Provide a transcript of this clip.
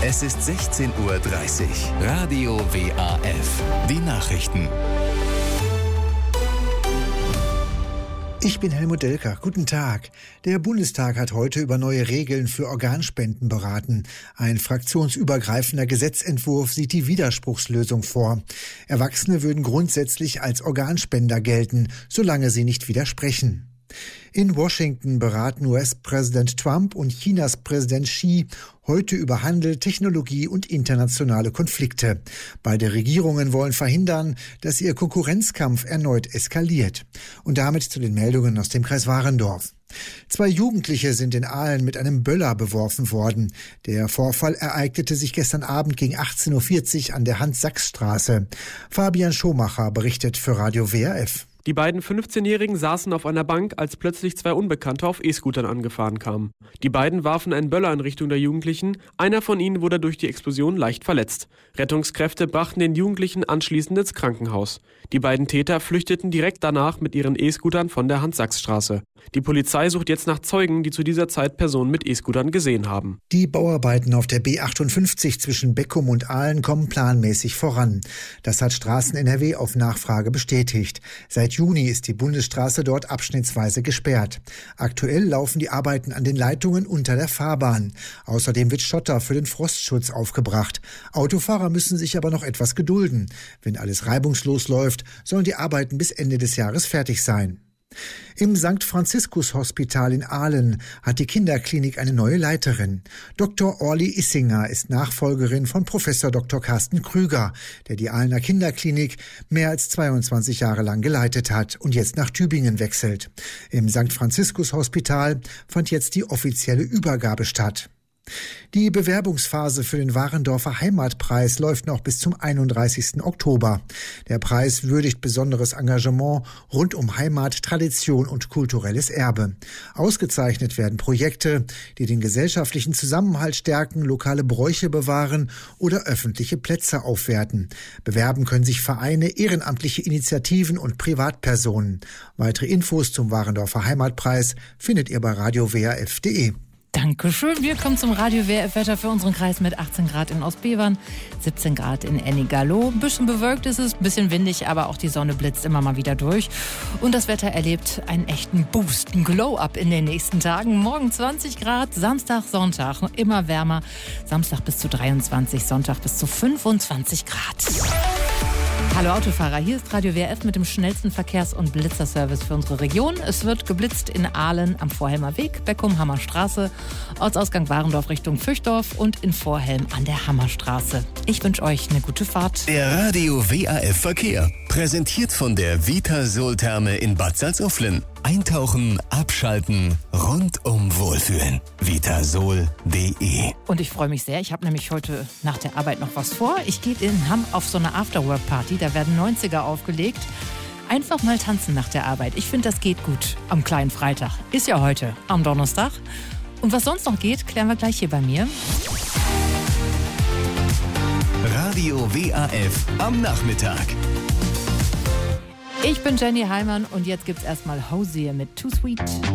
Es ist 16:30 Uhr. Radio WAF. Die Nachrichten. Ich bin Helmut Delker. Guten Tag. Der Bundestag hat heute über neue Regeln für Organspenden beraten. Ein fraktionsübergreifender Gesetzentwurf sieht die Widerspruchslösung vor. Erwachsene würden grundsätzlich als Organspender gelten, solange sie nicht widersprechen. In Washington beraten US-Präsident Trump und Chinas Präsident Xi heute über Handel, Technologie und internationale Konflikte. Beide Regierungen wollen verhindern, dass ihr Konkurrenzkampf erneut eskaliert. Und damit zu den Meldungen aus dem Kreis Warendorf. 2 Jugendliche sind in Ahlen mit einem Böller beworfen worden. Der Vorfall ereignete sich gestern Abend gegen 18:40 Uhr an der Hans-Sachs-Straße. Fabian Schomacher berichtet für Radio WAF. Die beiden 15-Jährigen saßen auf einer Bank, als plötzlich 2 Unbekannte auf E-Scootern angefahren kamen. Die beiden warfen einen Böller in Richtung der Jugendlichen. Einer von ihnen wurde durch die Explosion leicht verletzt. Rettungskräfte brachten den Jugendlichen anschließend ins Krankenhaus. Die beiden Täter flüchteten direkt danach mit ihren E-Scootern von der Hans-Sachs-Straße. Die Polizei sucht jetzt nach Zeugen, die zu dieser Zeit Personen mit E-Scootern gesehen haben. Die Bauarbeiten auf der B58 zwischen Beckum und Ahlen kommen planmäßig voran. Das hat Straßen.NRW auf Nachfrage bestätigt. Seit Juni ist die Bundesstraße dort abschnittsweise gesperrt. Aktuell laufen die Arbeiten an den Leitungen unter der Fahrbahn. Außerdem wird Schotter für den Frostschutz aufgebracht. Autofahrer müssen sich aber noch etwas gedulden. Wenn alles reibungslos läuft, sollen die Arbeiten bis Ende des Jahres fertig sein. Im St. Franziskus-Hospital in Ahlen hat die Kinderklinik eine neue Leiterin. Dr. Orli Issinger ist Nachfolgerin von Professor Dr. Carsten Krüger, der die Ahlener Kinderklinik mehr als 22 Jahre lang geleitet hat und jetzt nach Tübingen wechselt. Im St. Franziskus-Hospital fand jetzt die offizielle Übergabe statt. Die Bewerbungsphase für den Warendorfer Heimatpreis läuft noch bis zum 31. Oktober. Der Preis würdigt besonderes Engagement rund um Heimat, Tradition und kulturelles Erbe. Ausgezeichnet werden Projekte, die den gesellschaftlichen Zusammenhalt stärken, lokale Bräuche bewahren oder öffentliche Plätze aufwerten. Bewerben können sich Vereine, ehrenamtliche Initiativen und Privatpersonen. Weitere Infos zum Warendorfer Heimatpreis findet ihr bei radiowaf.de. Dankeschön. Wir kommen zum Radio WAF-Wetter für unseren Kreis mit 18 Grad in Ostbevern, 17 Grad in Ennigerloh. Ein bisschen bewölkt ist es, ein bisschen windig, aber auch die Sonne blitzt immer mal wieder durch. Und das Wetter erlebt einen echten Boost, einen Glow-Up in den nächsten Tagen. Morgen 20 Grad, Samstag, Sonntag immer wärmer. Samstag bis zu 23, Sonntag bis zu 25 Grad. Hallo Autofahrer, hier ist Radio WAF mit dem schnellsten Verkehrs- und Blitzerservice für unsere Region. Es wird geblitzt in Ahlen am Vorhelmer Weg, Beckum, Hammerstraße, Ortsausgang Warendorf Richtung Füchdorf und in Vorhelm an der Hammerstraße. Ich wünsche euch eine gute Fahrt. Der Radio WAF Verkehr. Präsentiert von der Vitasol-Therme in Bad Salzuflen. Eintauchen, abschalten, rundum wohlfühlen. Vitasol.de. Und ich freue mich sehr. Ich habe nämlich heute nach der Arbeit noch was vor. Ich gehe in Hamm auf so eine Afterwork-Party. Da werden 90er aufgelegt. Einfach mal tanzen nach der Arbeit. Ich finde, das geht gut am kleinen Freitag. Ist ja heute am Donnerstag. Und was sonst noch geht, klären wir gleich hier bei mir. Radio WAF am Nachmittag. Ich bin Jenny Heimann und jetzt gibt's erstmal Hosier mit Too Sweet.